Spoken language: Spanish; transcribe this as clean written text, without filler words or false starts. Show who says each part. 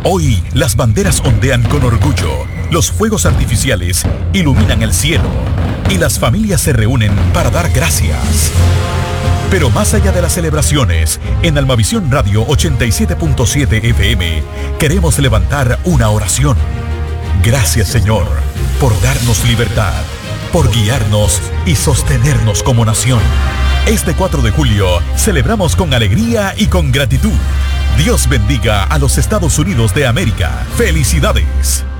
Speaker 1: Hoy las banderas ondean con orgullo, los fuegos artificiales iluminan el cielo y las familias se reúnen para dar gracias. Pero más allá de las celebraciones, en Almavisión Radio 87.7 FM queremos levantar una oración. Gracias, Señor, por darnos libertad, por guiarnos y sostenernos como nación. Este 4 de julio celebramos con alegría y con gratitud. Dios bendiga a los Estados Unidos de América. ¡Felicidades!